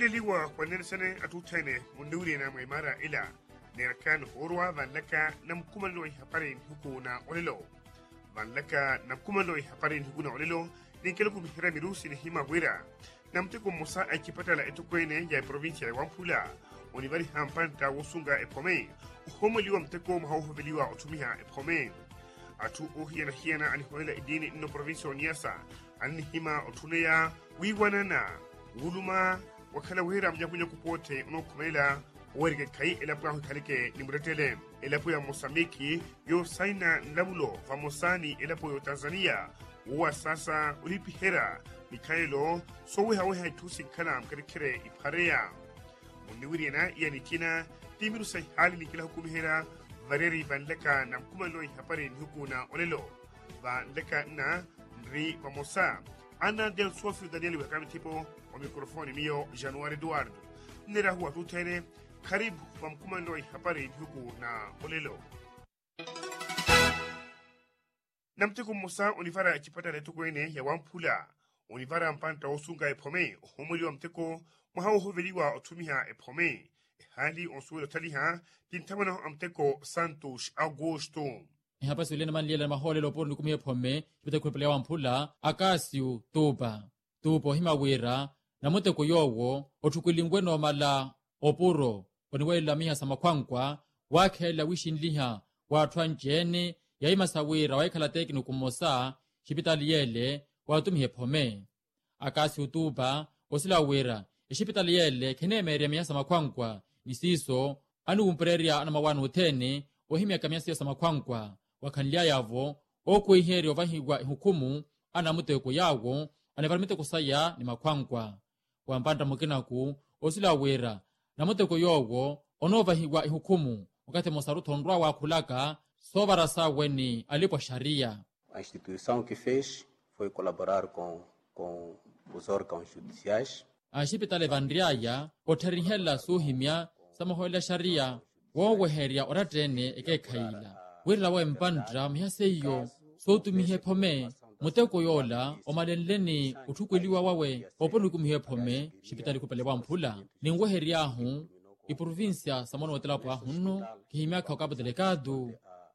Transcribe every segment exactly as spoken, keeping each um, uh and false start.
huliliwa kwa nersane atutane munduri na maimara ila nerkan horwa vanlaka namkumaloi haparin hukuna olelo vanlaka namkumaloi haparin hukuna olelo ninkelku mihira mirusi ni hima wira namteko musa akipatala etukwene ya provincia ya Wampula onibari hampanta wosunga epome uhomoliwa mteko mahauhoveliwa otumiha epome atu uhiana hiana anihoela idini ino provincia oniasa anihima otuneya wiwanana wuluma wakala wira mjakunya kupote unokumela werike kai elapu kalike nimuretele elapu ya Mosambiki yo saina nlabulo famosani elapu yo Tanzania uwa sasa ulipihera Mikaelo sowe hawe haitusi kana mkarikere iparea muniwiriena yanikina timiru say hali nikila hukumihera vareri vanleka na mkumaloi hapare hukuna olelo vanleka na nri vamosa ana del sofi Daniel wakami tipo wa mikrofoni mio Januari Eduardo nera huwa tutene karibu wa mkumaloi hapare hukuna olelo namteko musa unifara akipata letukwene ya Wampula univara mpanta osunga epome homoli wa mteko mahao hoveliwa otumiha epome hali onsuelo taliha tintamana amteko Santos Augusto hapa sulena manliela mahole lopo ndukumi epome bita kwepele Wampula Akasiu tuba tupo himawira na muteko yowo otukwilingwe no mala opuro oniwela miha samakwankwa wakhela wishinliha wa twanjene yaima sawira waikhala tekinu kumosa hipitali yele watumihe pome Akasi utuba osila wira ishipitali yele kenemeria miyasa makwankwa nisiso anu umpereria anamawanu utene ohimia kamiyasa yasa makwankwa wakanlia yavo oku iheri ovahigwa hukumu anamuteko yawo anevarimite kusaya ni makwankwa wampanda mukinaku osila wira na muteko yowo onovahigwa hukumu wakati mosarutondwa wakulaka sobara saweni alipo sharia. A instituição que fez foi colaborar com, com os órgãos judiciais. A hospitale vandriaya otarihela suhimia samahoela sharia woweheria oratene ekekhaila wirla wa mpandra mihaseyo sotumihe pome muteko yola omalenleni utukweliwa wawe oponukumihe pome hospitali kupele Wampula ningweheriahu iprovincia samono wetelapo ahuno kihimia kakabo delegado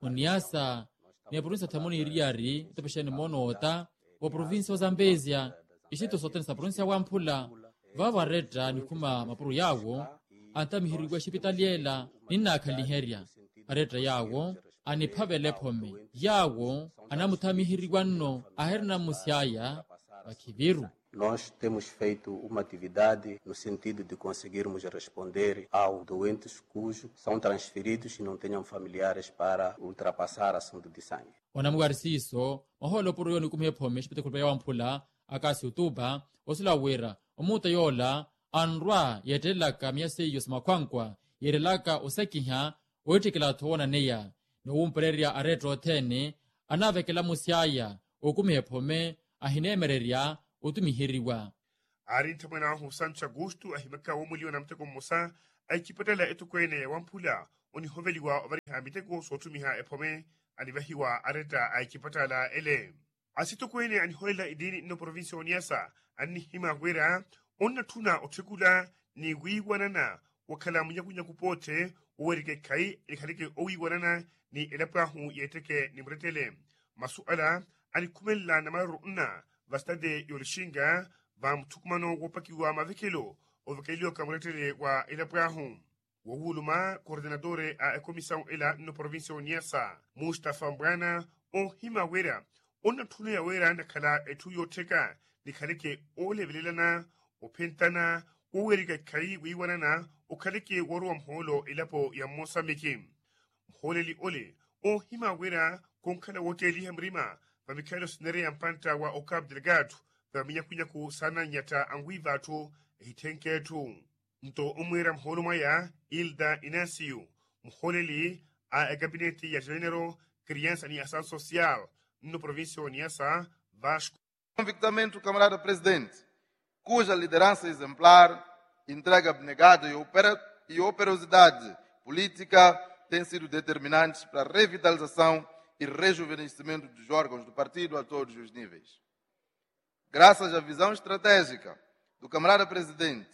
oniasa ni provincia tamoni iriari tepesheni monota wa provincia Zambezia ishito soteni sa provincia Wampula vava reta nikuma mapuru yawo anta mihirigwa shipitaliela nina akaliheria areta yawo anipavele pome yawo anamutamihirirwa no aherna musiaya bakiviru. Nós temos feito uma atividade no sentido de conseguirmos responder aos doentes cujos são transferidos e não tenham familiares para ultrapassar a ação de sangue. Onamugarisiso maholo puru yoni kumhe pome shipite kulpa ya Wampula Akasi utuba osila wira omuta yola anrwa yetelaka miyaseyo samakwankwa yerelaka osekiha oitikila tuona neya no umpereria aretro tene anavekela musiaya okumhe pome ahinemereria utumihiriwa ari tamana hu Santos Augusto ahimaka womulio na mteko musa aikipatala etukwene Wampula oni hoveliwa ovari hamiteko sotumiha epome anivahiwa areta aikipatala ele asitukwene aniholela idini ino provincia oniasa ani hima gwera onna tuna otekula ni wiwanana wakala munyakunya kupote uwerike kai ikalike owiwanana ni elapahu yeteke ni mretele masuala alikumela na maruna vastade yolishinga va mtukumano wopakiwa mavekelo ovekelo kamretele wa elapahu wawuluma coordinadore a comissão ela no provincia oniasa Mustafa Mbwana o hima wera onna tuna ya wera nakala etuyoteka nikalike olevelelana opentana uwerike kai wiwanana ukalike waruwa mholo ilapo ya Mosambiki mholeli ole o hima wera konkala wote liha mrima va Mikaelo snere ya mpanta wa Okab Delegado va minyakunyaku sana nyata angwivatu hitenketu nto umwera mholo maya Ilda Inacio mholeli a gabinete ya Género, Criança e Ação Social no província Oniasa Vasco. Convictamente o camarada presidente, cuja liderança exemplar, entrega abnegada e, opera, e operosidade política têm sido determinantes para a revitalização e rejuvenescimento dos órgãos do partido a todos os níveis. Graças à visão estratégica do camarada presidente,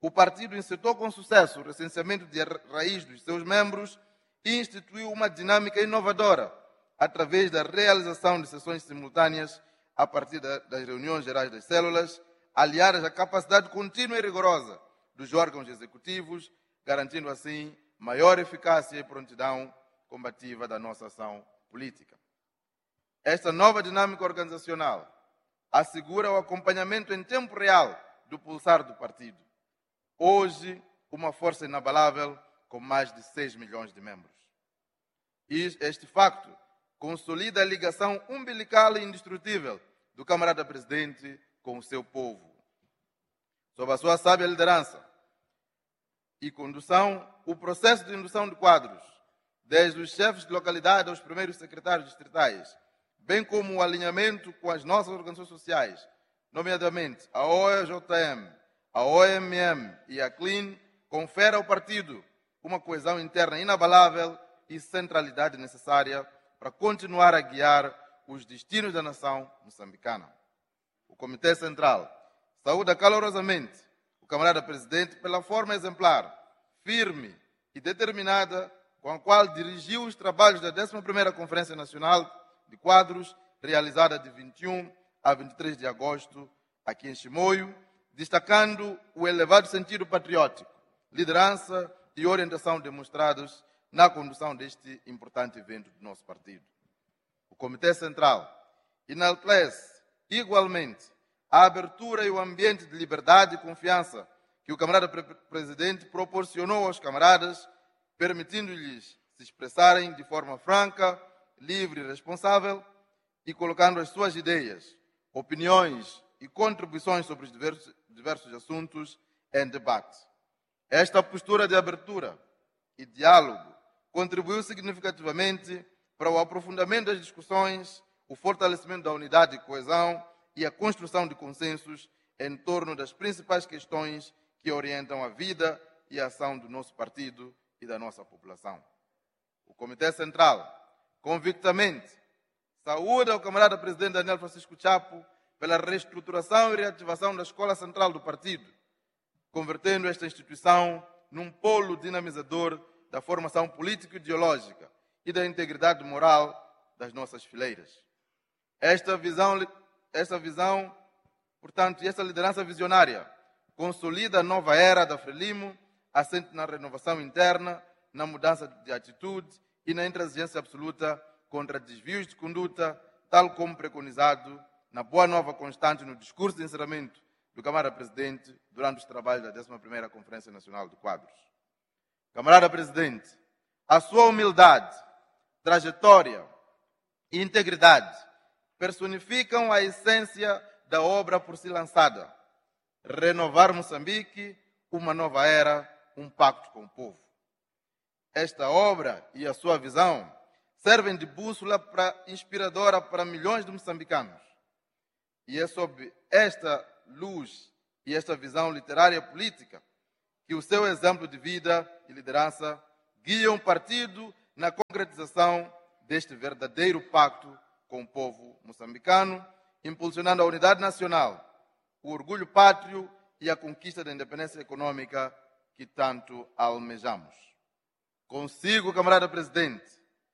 o partido encetou com sucesso o recenseamento de raiz dos seus membros e instituiu uma dinâmica inovadora através da realização de sessões simultâneas a partir das reuniões gerais das células, aliadas à capacidade contínua e rigorosa dos órgãos executivos, garantindo assim maior eficácia e prontidão combativa da nossa ação política. Esta nova dinâmica organizacional assegura o acompanhamento em tempo real do pulsar do partido. Hoje, uma força inabalável com mais de seis milhões de membros. E este facto consolida a ligação umbilical e indestrutível do camarada presidente com o seu povo. Sob a sua sábia liderança e condução, o processo de indução de quadros, desde os chefes de localidade aos primeiros secretários distritais, bem como o alinhamento com as nossas organizações sociais, nomeadamente a O E J M, a O M M e a C L I N, confere ao partido uma coesão interna inabalável e centralidade necessária para continuar a guiar os destinos da nação moçambicana. O Comitê Central saúda calorosamente o camarada presidente pela forma exemplar, firme e determinada com a qual dirigiu os trabalhos da décima primeira Conferência Nacional de Quadros, realizada de vinte e um a vinte e três de agosto, aqui em Chimoio, destacando o elevado sentido patriótico, liderança e orientação demonstrados na condução deste importante evento do nosso partido. O Comitê Central enaltece igualmente a abertura e o ambiente de liberdade e confiança que o camarada presidente proporcionou aos camaradas, permitindo-lhes se expressarem de forma franca, livre e responsável e colocando as suas ideias, opiniões e contribuições sobre os diversos, diversos assuntos em debate. Esta postura de abertura e diálogo contribuiu significativamente para o aprofundamento das discussões, o fortalecimento da unidade e coesão e a construção de consensos em torno das principais questões que orientam a vida e a ação do nosso partido e da nossa população. O Comitê Central, convictamente, saúda o camarada presidente Daniel Francisco Chapo pela reestruturação e reativação da Escola Central do partido, convertendo esta instituição num polo dinamizador da formação político-ideológica e da integridade moral das nossas fileiras. Esta visão, esta visão, portanto, e esta liderança visionária consolida a nova era da Frelimo, assente na renovação interna, na mudança de atitude e na intransigência absoluta contra desvios de conduta, tal como preconizado na boa nova constante no discurso de encerramento do camarada presidente durante os trabalhos da décima primeira Conferência Nacional de Quadros. Camarada presidente, a sua humildade, trajetória e integridade personificam a essência da obra por si lançada: renovar Moçambique, uma nova era, um pacto com o povo. Esta obra e a sua visão servem de bússola para, inspiradora para milhões de moçambicanos. E é sob esta luz e esta visão literária e política que o seu exemplo de vida e liderança guiam o partido na concretização deste verdadeiro pacto com o povo moçambicano, impulsionando a unidade nacional, o orgulho pátrio e a conquista da independência econômica que tanto almejamos. Consigo, camarada presidente,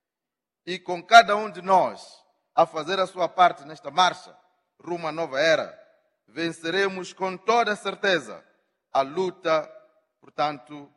e com cada um de nós a fazer a sua parte nesta marcha rumo à nova era, venceremos com toda certeza a luta, portanto,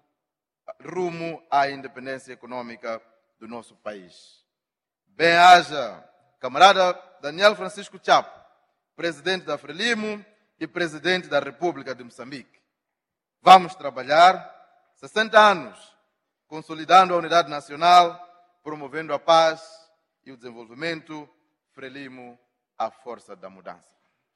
rumo à independência econômica do nosso país. Bem-haja, camarada Daniel Francisco Chapo, presidente da Frelimo e presidente da República de Moçambique. Vamos trabalhar sessenta anos, consolidando a unidade nacional, promovendo a paz e o desenvolvimento. Frelimo, a força da mudança.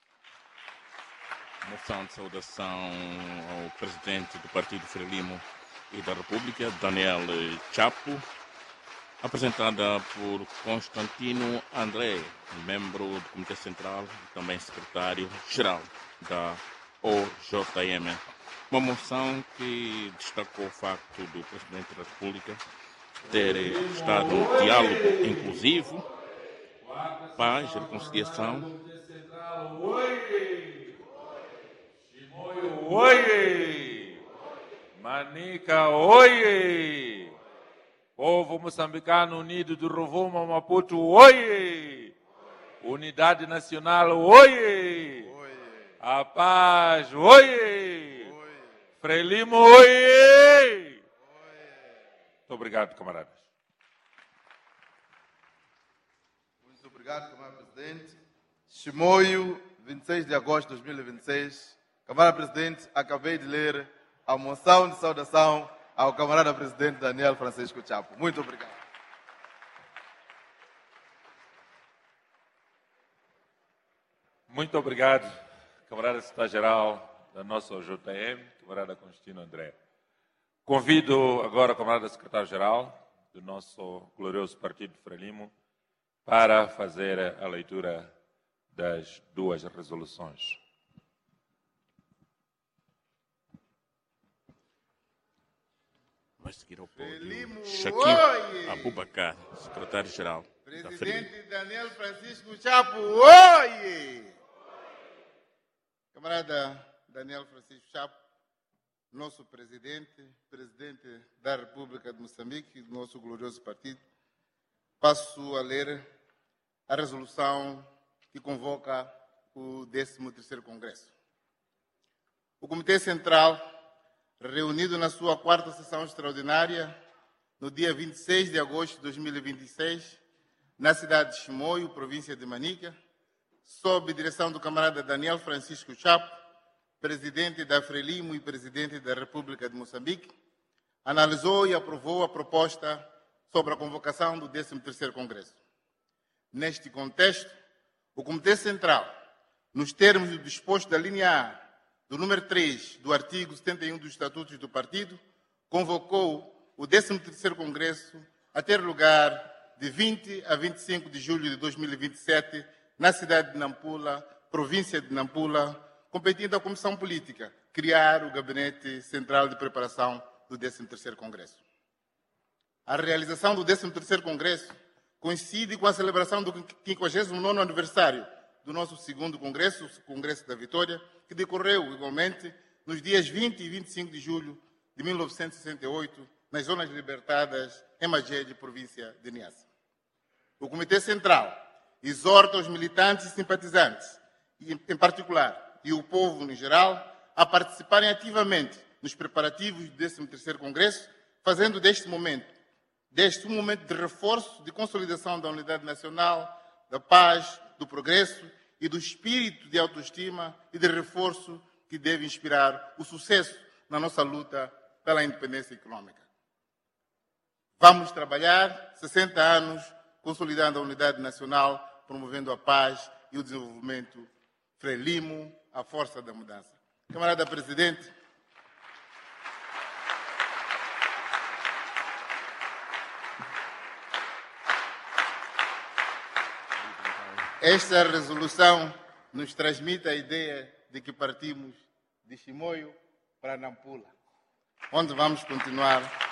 Moção de saudação ao presidente do Partido Frelimo e da República, Daniel Chapo, apresentada por Constantino André, membro do Comitê Central e também secretário-geral da O J M. Uma moção que destacou o facto do presidente da República ter estado um diálogo inclusivo, paz e reconciliação. Oi! Manica, oie! Povo moçambicano unido do Rovuma, Maputo, oie! Unidade nacional, oie! A paz, oie! Frelimo, oie! Muito obrigado, camaradas. Muito obrigado, camarada presidente. Chimoio, vinte e seis de agosto de dois mil e vinte e seis. Camarada presidente, acabei de ler a moção de saudação ao camarada presidente Daniel Francisco Chapo. Muito obrigado. Muito obrigado, camarada secretário-geral da nossa O J M, camarada Constantino André. Convido agora o camarada secretário-geral do nosso glorioso Partido Frelimo para fazer a leitura das duas resoluções. Vai seguir ao pódio Frelimo, Shaquille oi! Abubakar, secretário-geral da Frelimo. Presidente Daniel Francisco Chapo, oi! Camarada Daniel Francisco Chapo, nosso presidente, presidente da República de Moçambique, do nosso glorioso partido, passo a ler a resolução que convoca o décimo terceiro Congresso. O Comitê Central, reunido na sua quarta sessão extraordinária, no dia vinte e seis de agosto de dois mil e vinte e seis, na cidade de Chimoio, província de Manica, sob direção do camarada Daniel Francisco Chapo, presidente da Frelimo e presidente da República de Moçambique, analisou e aprovou a proposta sobre a convocação do décimo terceiro Congresso. Neste contexto, o Comitê Central, nos termos do disposto da linha A do número três do artigo setenta e um dos Estatutos do Partido, convocou o décimo terceiro Congresso a ter lugar de vinte a vinte e cinco de julho de dois mil e vinte e sete, na cidade de Nampula, província de Nampula, competindo à Comissão Política criar o Gabinete Central de Preparação do décimo terceiro Congresso. A realização do décimo terceiro Congresso coincide com a celebração do quinquagésimo nono aniversário do nosso segundo Congresso, o Congresso da Vitória, que decorreu igualmente nos dias vinte e vinte e cinco de julho de mil novecentos e sessenta e oito, nas zonas libertadas em Magede, província de Niassa. O Comitê Central exorta os militantes e simpatizantes, em particular, e o povo em geral, a participarem ativamente nos preparativos do décimo terceiro Congresso, fazendo deste momento, deste um momento de reforço, de consolidação da unidade nacional, da paz, do progresso e do espírito de autoestima e de reforço que deve inspirar o sucesso na nossa luta pela independência econômica. Vamos trabalhar sessenta anos consolidando a unidade nacional, promovendo a paz e o desenvolvimento. Frelimo, a força da mudança. Camarada Presidente, esta resolução nos transmite a ideia de que partimos de Chimoio para Nampula, onde vamos continuar